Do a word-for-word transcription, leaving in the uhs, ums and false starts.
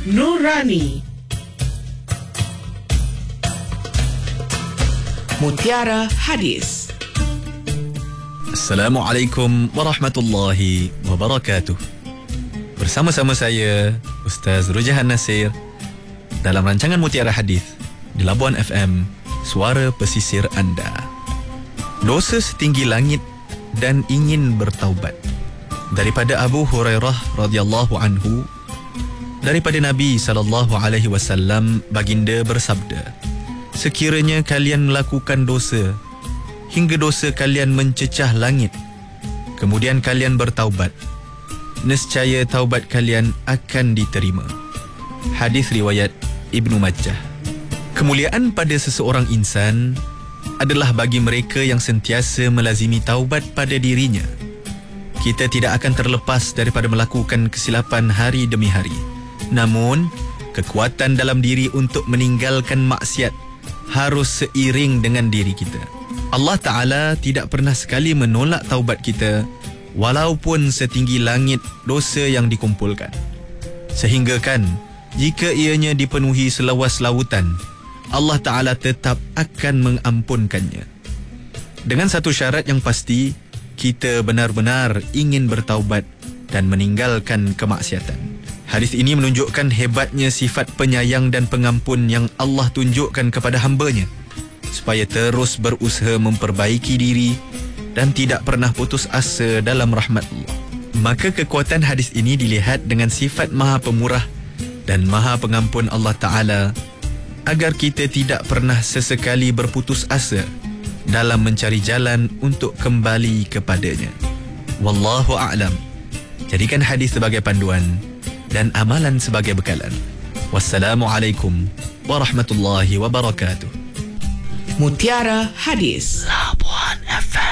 Nurani. Mutiara Hadis. Assalamualaikum warahmatullahi wabarakatuh. Bersama-sama saya Ustaz Rujahan Nasir dalam rancangan Mutiara Hadis di Labuan F M, suara pesisir anda. Dosa setinggi langit dan ingin bertaubat. Daripada Abu Hurairah radhiyallahu anhu, daripada Nabi sallallahu alaihi wasallam, baginda bersabda, sekiranya kalian melakukan dosa hingga dosa kalian mencecah langit, kemudian kalian bertaubat, nescaya taubat kalian akan diterima. Hadis riwayat Ibnu Majah. Kemuliaan pada seseorang insan adalah bagi mereka yang sentiasa melazimi taubat pada dirinya. Kita tidak akan terlepas daripada melakukan kesilapan hari demi hari. Namun, kekuatan dalam diri untuk meninggalkan maksiat harus seiring dengan diri kita. Allah Ta'ala tidak pernah sekali menolak taubat kita walaupun setinggi langit dosa yang dikumpulkan. Sehingga kan, jika ianya dipenuhi seluas lautan, Allah Ta'ala tetap akan mengampunkannya. Dengan satu syarat yang pasti, kita benar-benar ingin bertaubat dan meninggalkan kemaksiatan. Hadis ini menunjukkan hebatnya sifat penyayang dan pengampun yang Allah tunjukkan kepada hamba-Nya, supaya terus berusaha memperbaiki diri dan tidak pernah putus asa dalam rahmat Allah. Maka kekuatan hadis ini dilihat dengan sifat Maha Pemurah dan Maha Pengampun Allah Ta'ala, agar kita tidak pernah sesekali berputus asa dalam mencari jalan untuk kembali kepadanya. Wallahu a'lam. Jadikan hadis sebagai panduan dan amalan sebagai bekalan. Wassalamualaikum warahmatullahi wabarakatuh. Mutiara Hadis. Labuan F M.